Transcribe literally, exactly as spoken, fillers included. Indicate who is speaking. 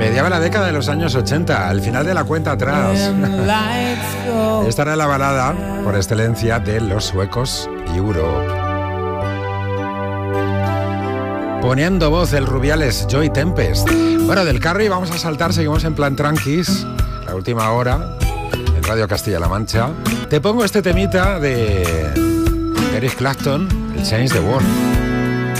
Speaker 1: Mediaba la década de los años ochenta, al final de la cuenta atrás. Esta era la balada por excelencia de los suecos Europe. Poniendo voz el Rubiales Joy Tempest. Bueno, del carro y vamos a saltar, seguimos en plan tranquis, la última hora, en Radio Castilla-La Mancha. Te pongo este temita de Eric Clapton, el Change the World.